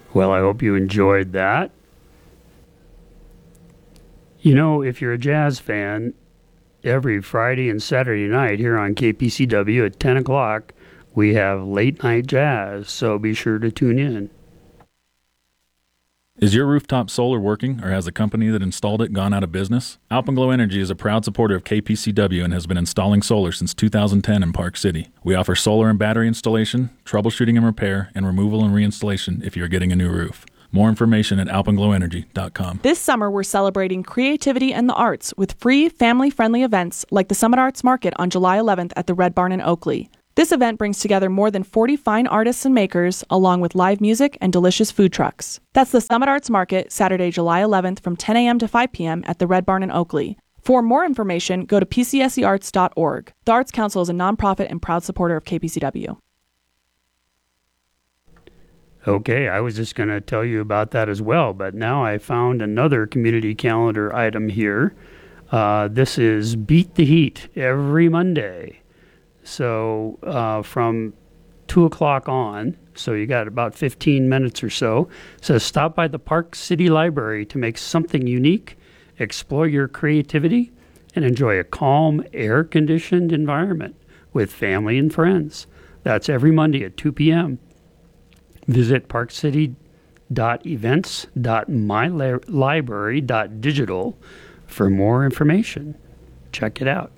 Well, I hope you enjoyed that. You know, if you're a jazz fan, every Friday and Saturday night here on KPCW at 10 o'clock, we have late night jazz, so be sure to tune in. Is your rooftop solar working, or has the company that installed it gone out of business? Alpenglow Energy is a proud supporter of KPCW and has been installing solar since 2010 in Park City. We offer solar and battery installation, troubleshooting and repair, and removal and reinstallation if you're getting a new roof. More information at alpenglowenergy.com. This summer, we're celebrating creativity and the arts with free, family-friendly events like the Summit Arts Market on July 11th at the Red Barn in Oakley. This event brings together more than 40 fine artists and makers, along with live music and delicious food trucks. That's the Summit Arts Market, Saturday, July 11th from 10 a.m. to 5 p.m. at the Red Barn in Oakley. For more information, go to pcsearts.org. The Arts Council is a nonprofit and proud supporter of KPCW. Okay, I was just going to tell you about that as well, but now I found another community calendar item here. This is Beat the Heat every Monday. So from 2 o'clock on, so you got about 15 minutes or so. It says stop by the Park City Library to make something unique, explore your creativity, and enjoy a calm, air-conditioned environment with family and friends. That's every Monday at 2 p.m. Visit parkcity.events.mylibrary.digital for more information. Check it out.